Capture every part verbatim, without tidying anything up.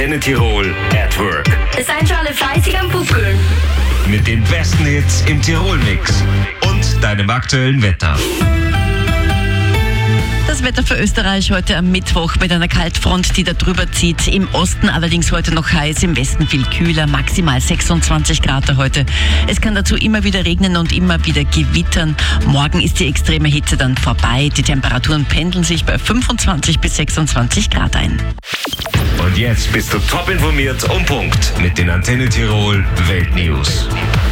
Antenne Tirol at Work. Seid schon alle fleißig am Buckeln. Mit den besten Hits im Tirol-Mix und deinem aktuellen Wetter. Das Wetter für Österreich heute am Mittwoch mit einer Kaltfront, die da drüber zieht. Im Osten allerdings heute noch heiß, im Westen viel kühler, maximal sechsundzwanzig Grad heute. Es kann dazu immer wieder regnen und immer wieder gewittern. Morgen ist die extreme Hitze dann vorbei. Die Temperaturen pendeln sich bei fünfundzwanzig bis sechsundzwanzig Grad ein. Und jetzt bist du top informiert um Punkt mit den Antenne Tirol Weltnews.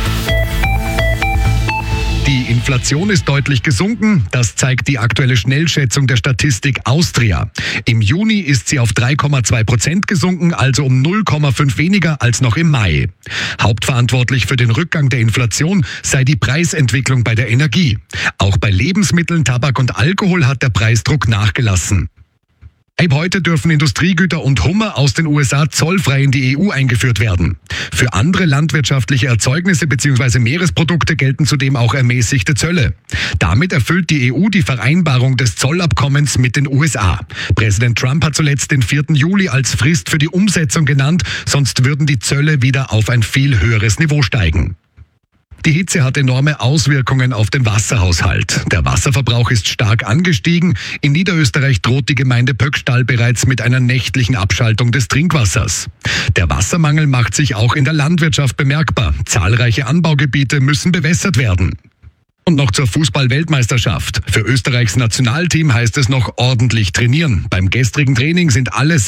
Die Inflation ist deutlich gesunken. Das zeigt die aktuelle Schnellschätzung der Statistik Austria. Im Juni ist sie auf drei Komma zwei Prozent gesunken, also um null Komma fünf weniger als noch im Mai. Hauptverantwortlich für den Rückgang der Inflation sei die Preisentwicklung bei der Energie. Auch bei Lebensmitteln, Tabak und Alkohol hat der Preisdruck nachgelassen. Ab heute dürfen Industriegüter und Hummer aus den U S A zollfrei in die E U eingeführt werden. Für andere landwirtschaftliche Erzeugnisse bzw. Meeresprodukte gelten zudem auch ermäßigte Zölle. Damit erfüllt die E U die Vereinbarung des Zollabkommens mit den U S A. Präsident Trump hat zuletzt den vierten Juli als Frist für die Umsetzung genannt, sonst würden die Zölle wieder auf ein viel höheres Niveau steigen. Die Hitze hat enorme Auswirkungen auf den Wasserhaushalt. Der Wasserverbrauch ist stark angestiegen. In Niederösterreich droht die Gemeinde Pöckstall bereits mit einer nächtlichen Abschaltung des Trinkwassers. Der Wassermangel macht sich auch in der Landwirtschaft bemerkbar. Zahlreiche Anbaugebiete müssen bewässert werden. Und noch zur Fußball-Weltmeisterschaft. Für Österreichs Nationalteam heißt es noch ordentlich trainieren. Beim gestrigen Training sind alle